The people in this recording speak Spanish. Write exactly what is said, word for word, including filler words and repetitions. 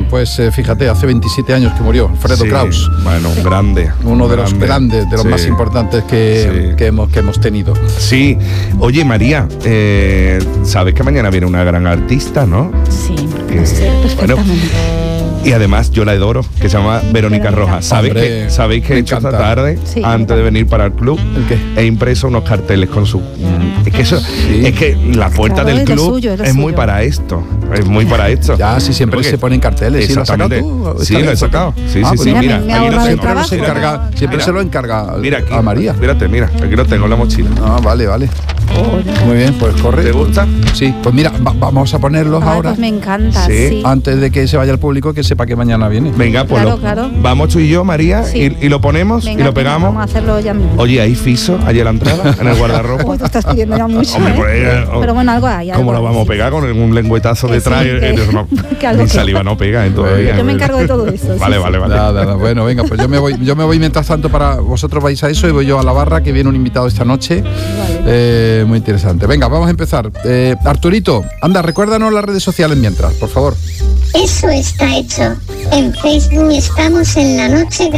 pues eh, fíjate, hace veintisiete años que murió, Alfredo Sí, Kraus. Bueno, un grande. Uno de grande. los grandes, de los Sí. más importantes que, Sí. que, hemos, que hemos tenido. Sí. Oye, María, eh, sabes que mañana viene una gran artista, ¿no? Sí, Que- lo sé bueno, perfectamente. y además yo la adoro, que se llama Verónica Verónica. Rojas. ¿Sabéis Hombre, que, ¿sabéis que me he hecho esta encanta. tarde, Sí. antes de venir para el club, ¿El qué? he impreso unos carteles con su... Es que eso, Sí. es que la puerta Claro, del es lo club suyo, es lo es muy suyo. para esto, es muy para esto. Ya, sí, siempre Porque- se ponen carteles. ¿Sí lo has sacado Exactamente. tú? Sí, Está lo he bien, sacado. Sí, Ah, sí, pues sí, mira, mira. me- me aquí ahorra lo el tengo. trabajo. Se encarga, siempre Mira. se lo encarga Mira aquí, a María. Espérate, mira, aquí lo tengo en la mochila. Ah, vale, vale. Muy bien, pues corre. ¿Te gusta? Sí, pues mira, va- vamos a ponerlos Ay, ahora. pues me encanta, Sí. sí. Antes de que se vaya el público, que sepa que mañana viene. Venga, pues Claro, lo- claro. vamos tú y yo, María, Sí. y, y lo ponemos Venga, y lo venga, pegamos. Vamos a hacerlo ya mismo. Oye, ¿hay fiso allí a la entrada, en el guardarropa? Uy, tú estás pidiendo ya mucho, Hombre, ¿eh? pues, eh, Pero bueno, algo hay. ¿Cómo algo lo hay, vamos a sí. pegar con un lengüetazo Que detrás? sí, Eh, que- eh, no, que algo mi que- saliva no pega eh, todavía. Yo me encargo de todo eso. sí, Vale, sí. vale, vale. Nada, nada. Bueno, venga, pues yo me voy, yo me voy mientras tanto para vosotros vais a eso y voy yo a la barra, que viene un invitado esta noche. Vale. Eh, muy interesante. Venga, vamos a empezar. Eh, Arturito, anda, recuérdanos las redes sociales mientras, por favor. Eso está hecho. En Facebook estamos en La Noche